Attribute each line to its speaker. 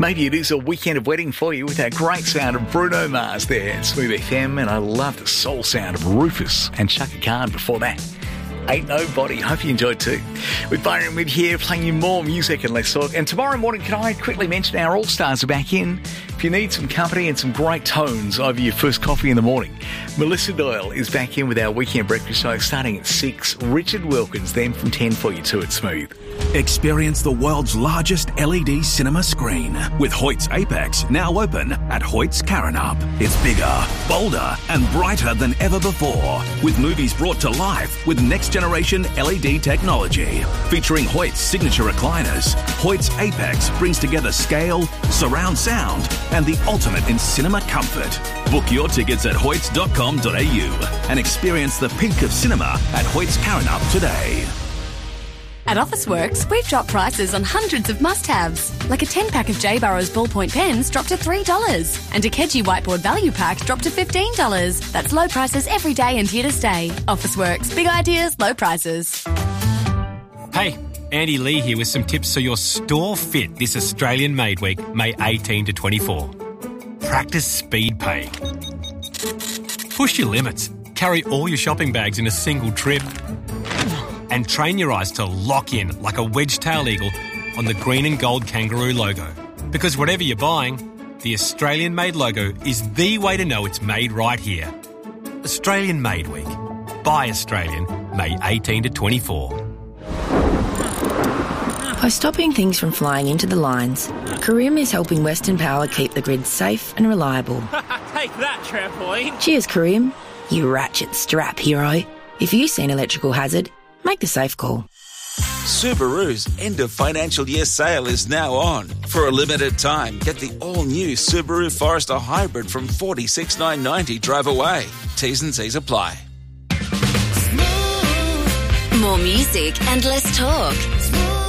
Speaker 1: Maybe it is a weekend of wedding for you with that great sound of Bruno Mars there at Smooth FM, and I love the soul sound of Rufus and Chaka Khan before that. Ain't Nobody. Hope you enjoyed too. With Byron Mid here, playing you more music and less talk. And tomorrow morning, can I quickly mention our All-Stars are back in? If you need some company and some great tones over your first coffee in the morning, Melissa Doyle is back in with our weekend breakfast show starting at 6. Richard Wilkins then from 10 for you too at Smooth.
Speaker 2: Experience the world's largest LED cinema screen with Hoyt's Apex now open at Hoyt's Karrinyup. It's bigger, bolder and brighter than ever before, with movies brought to life with next-generation LED technology. Featuring Hoyt's signature recliners, Hoyt's Apex brings together scale, surround sound and the ultimate in cinema comfort. Book your tickets at hoyts.com.au and experience the pink of cinema at Hoyt's Karrinyup today.
Speaker 3: At Officeworks, we've dropped prices on hundreds of must-haves, like a 10-pack of J. Burrows ballpoint pens dropped to $3, and a Keji whiteboard value pack dropped to $15. That's low prices every day and here to stay. Officeworks, big ideas, low prices.
Speaker 4: Hey, Andy Lee here with some tips so you're store fit this Australian Made Week, May 18 to 24. Practice speed pay. Push your limits. Carry all your shopping bags in a single trip. And train your eyes to lock in like a wedge-tailed eagle on the green and gold kangaroo logo. Because whatever you're buying, the Australian-made logo is the way to know it's made right here. Australian Made Week. Buy Australian, May 18 to 24.
Speaker 5: By stopping things from flying into the lines, Carim is helping Western Power keep the grid safe and reliable.
Speaker 6: Take that, trampoline.
Speaker 5: Cheers, Carim, you ratchet strap hero. If you see an electrical hazard, make the safe call.
Speaker 7: Subaru's end of financial year sale is now on. For a limited time, get the all-new Subaru Forester Hybrid from $46,990 drive away. T's and C's apply.
Speaker 3: More music and less talk.